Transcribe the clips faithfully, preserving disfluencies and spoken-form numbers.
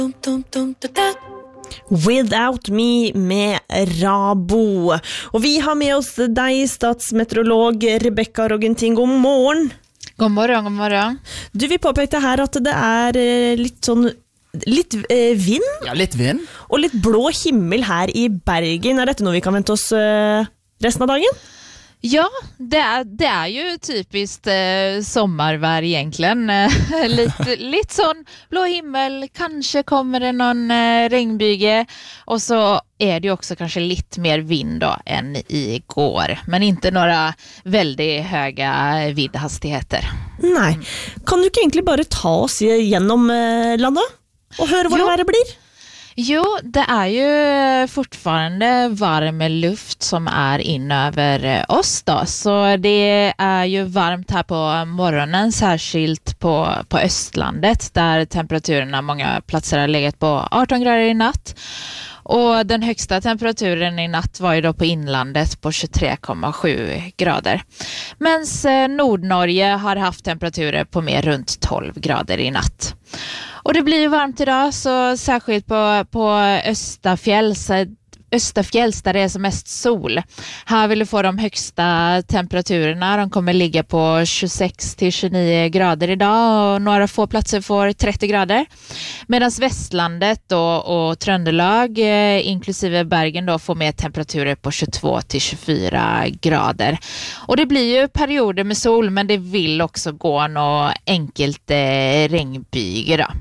Without Me med Rabo. Och vi har med oss dig, statsmeteorolog Rebecca Rogentin. God morgen. God morgon, god morgon. Du, vi påpekte här att det är lite sån litt eh, vind. Ja, litt vind. Och lite blå himmel här i Bergen. Är detta något vi kan vänta oss eh, resten av dagen? Ja, det är, det är ju typiskt eh, sommarvär egentligen. lite, lite sån blå himmel, kanske kommer det någon eh, regnbyge. Och så är det ju också kanske lite mer vind då än igår. Men inte några väldigt höga vindhastigheter. Nej, kan du inte egentligen bara ta oss igenom eh, landet och höra vad det här blir? Jo, det är ju fortfarande varm luft som är in över oss då. Så det är ju varmt här på morgonen, särskilt på, på östlandet där temperaturerna många platser har legat på arton grader i natt. Och den högsta temperaturen i natt var ju då på inlandet på tjugotre komma sju grader. Medan Nordnorge har haft temperaturer på mer runt tolv grader i natt. Och det blir ju varmt idag, så särskilt på, på Östafjälls, Östafjälls där det är som mest sol. Här vill du få de högsta temperaturerna. De kommer ligga på tjugosex till tjugonio grader idag och några få platser får trettio grader. Medan Västlandet och, och Tröndelag, eh, inklusive Bergen, då, får med temperaturer på tjugotvå till tjugofyra grader. Och det blir ju perioder med sol, men det vill också gå något enkelt eh, regnbyge då.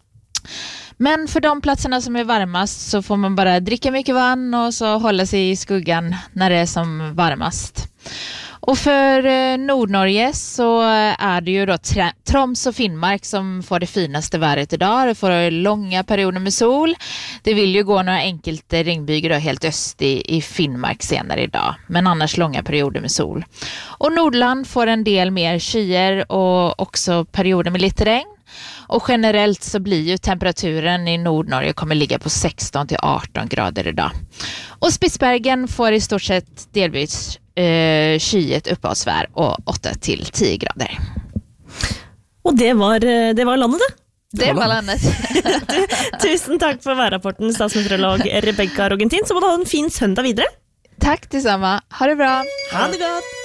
Men för de platserna som är varmast så får man bara dricka mycket vatten och så hålla sig i skuggan när det är som varmast. Och för Nordnorge så är det ju då Troms och Finnmark som får det finaste vädret idag. Det får långa perioder med sol. Det vill ju gå några enkelt regnbyger då helt öst i, i Finnmark senare idag. Men annars långa perioder med sol. Och Nordland får en del mer skyer och också perioder med lite regn. Och generellt så blir ju temperaturen i Nordnorge kommer ligga på sexton till arton grader idag. Och Spitsbergen får i stort sett delvis eh, skyet uppehållsvär och åtta till tio grader. Och det var, det var landet det? Det var landet. Tusen tack för värrapporten, statsmeteorolog Rebecca Rogentin. Så må du ha en fin söndag vidare. Tack detsamma. Ha det bra. Ha det gott.